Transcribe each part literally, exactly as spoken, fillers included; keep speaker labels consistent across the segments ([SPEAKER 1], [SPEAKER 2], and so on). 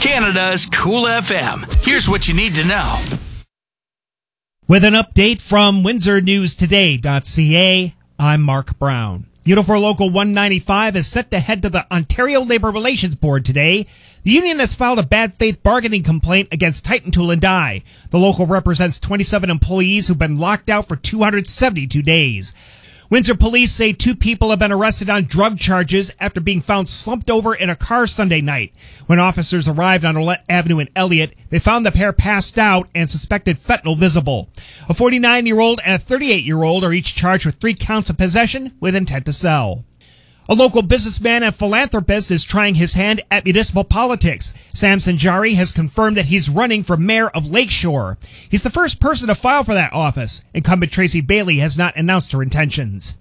[SPEAKER 1] Canada's Cool F M. Here's what you need to know.
[SPEAKER 2] With an update from Windsor News Today dot C A, I'm Mark Brown. Unifor Local one ninety-five is set to head to the Ontario Labour Relations Board today. The union has filed a bad faith bargaining complaint against Titan Tool and Die. The local represents twenty-seven employees who've been locked out for two hundred seventy-two days. Windsor police say two people have been arrested on drug charges after being found slumped over in a car Sunday night. When officers arrived on Olette Avenue in Elliott, they found the pair passed out and suspected fentanyl visible. A forty-nine-year-old and a thirty-eight-year-old are each charged with three counts of possession with intent to sell. A local businessman and philanthropist is trying his hand at municipal politics. Sam Sanjari has confirmed that he's running for mayor of Lakeshore. He's the first person to file for that office. Incumbent Tracy Bailey has not announced her intentions.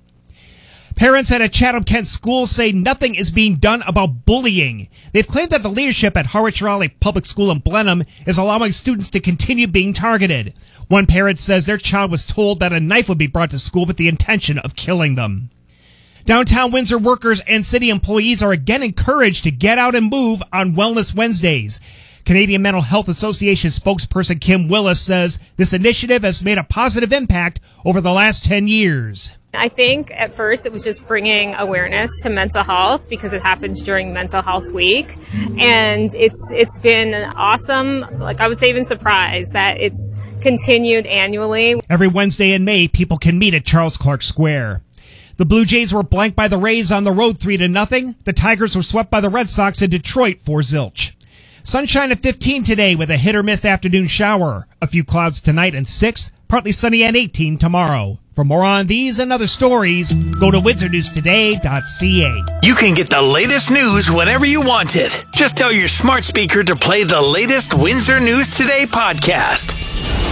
[SPEAKER 2] Parents at a Chatham-Kent school say nothing is being done about bullying. They've claimed that the leadership at Harwich Raleigh Public School in Blenheim is allowing students to continue being targeted. One parent says their child was told that a knife would be brought to school with the intention of killing them. Downtown Windsor workers and city employees are again encouraged to get out and move on Wellness Wednesdays. Canadian Mental Health Association spokesperson Kim Willis says this initiative has made a positive impact over the last ten years.
[SPEAKER 3] I think at first it was just bringing awareness to mental health because it happens during Mental Health Week. And it's it's been awesome, like I would say even surprised that it's continued annually.
[SPEAKER 2] Every Wednesday in May, people can meet at Charles Clark Square. The Blue Jays were blanked by the Rays on the road three to nothing. The Tigers were swept by the Red Sox in Detroit four zilch. Sunshine at fifteen today with a hit-or-miss afternoon shower. A few clouds tonight and six. Partly sunny at eighteen tomorrow. For more on these and other stories, go to Windsor News Today dot C A.
[SPEAKER 1] You can get the latest news whenever you want it. Just tell your smart speaker to play the latest Windsor News Today podcast.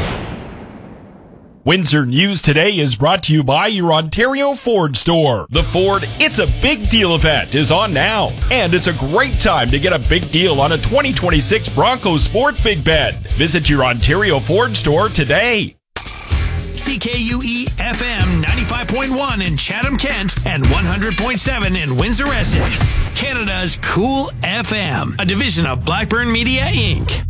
[SPEAKER 4] Windsor News Today is brought to you by your Ontario Ford store. The Ford It's a Big Deal event is on now, and it's a great time to get a big deal on a twenty twenty-six Bronco Sport Big Bed. Visit your Ontario Ford store today.
[SPEAKER 1] C K U E F M ninety-five point one in Chatham-Kent and one hundred point seven in Windsor-Essex. Canada's Cool F M, a division of Blackburn Media, Incorporated.